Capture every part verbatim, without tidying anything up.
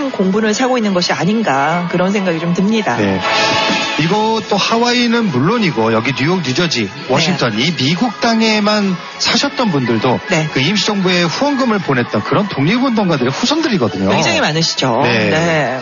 큰 공분을 사고 있는 것이 아닌가 그런 생각이 좀 듭니다. 네. 이거 또 하와이는 물론이고 여기 뉴욕, 뉴저지, 워싱턴 네. 이 미국 땅에만 사셨던 분들도 네. 그 임시정부에 후원금을 보냈던 그런 독립운동가들의 후손들이거든요. 굉장히 많으시죠. 네. 네.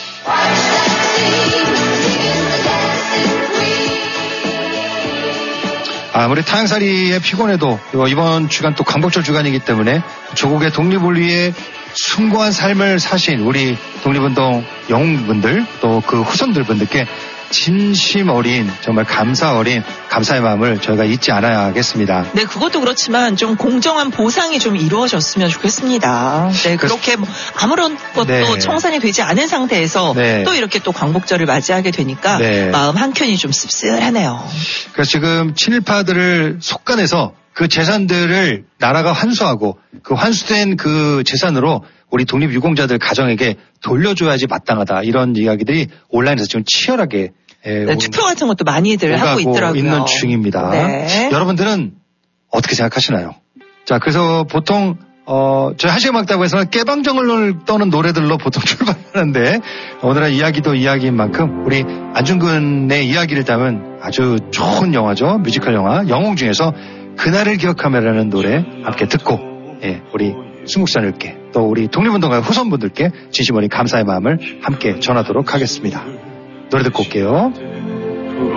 아무리 타향살이에 피곤해도 이번 주간 또 광복절 주간이기 때문에 조국의 독립을 위해 숭고한 삶을 사신 우리 독립운동 영웅분들 또 그 후손들 분들께 진심 어린 정말 감사 어린 감사의 마음을 저희가 잊지 않아야 하겠습니다. 네, 그것도 그렇지만 좀 공정한 보상이 좀 이루어졌으면 좋겠습니다. 네, 그렇게 뭐 아무런 것도 네. 청산이 되지 않은 상태에서 네. 또 이렇게 또 광복절을 맞이하게 되니까 네. 마음 한켠이 좀 씁쓸하네요. 그래서 지금 친일파들을 속간해서 그 재산들을 나라가 환수하고 그 환수된 그 재산으로 우리 독립유공자들 가정에게 돌려줘야지 마땅하다. 이런 이야기들이 온라인에서 지금 치열하게 예, 네, 투표 같은 것도 많이들 하고 있더라고요. 있는 중입니다. 네. 여러분들은 어떻게 생각하시나요? 자, 그래서 보통 어, 저희 한시음악다구에서는 깨방정을 떠는 노래들로 보통 출발하는데 오늘은 이야기도 이야기인 만큼 우리 안중근의 이야기를 담은 아주 좋은 영화죠. 뮤지컬 영화 영웅 중에서 그날을 기억하며라는 노래 함께 듣고 예, 우리 순국선을께 또 우리 독립운동가 후손분들께 진심 어린 감사의 마음을 함께 전하도록 하겠습니다. 노래 듣고 올게요.